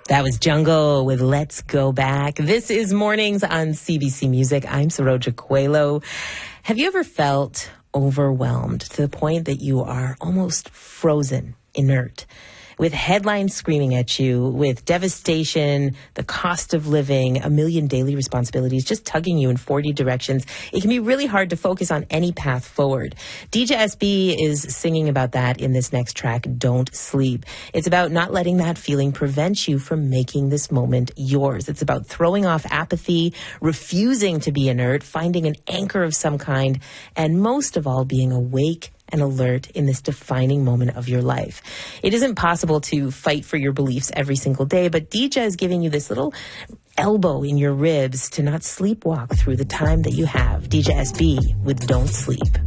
That was Jungle with Let's Go Back. This is Mornings on CBC Music. I'm Saroja Coelho. Have you ever felt overwhelmed to the point that you are almost frozen, inert, with headlines screaming at you, with devastation, the cost of living, a million daily responsibilities just tugging you in 40 directions? It can be really hard to focus on any path forward. DJ SB is singing about that in this next track, Don't Sleep. It's about not letting that feeling prevent you from making this moment yours. It's about throwing off apathy, refusing to be inert, finding an anchor of some kind, and most of all, being awake and alert in this defining moment of your life. It isn't possible to fight for your beliefs every single day, but DJ is giving you this little elbow in your ribs to not sleepwalk through the time that you have. DJ SB with Don't Sleep.